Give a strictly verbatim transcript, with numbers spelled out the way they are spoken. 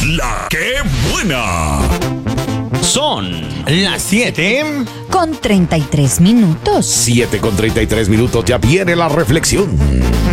La que buena. Son las siete con treinta y tres minutos. siete con treinta y tres minutos, ya viene la reflexión.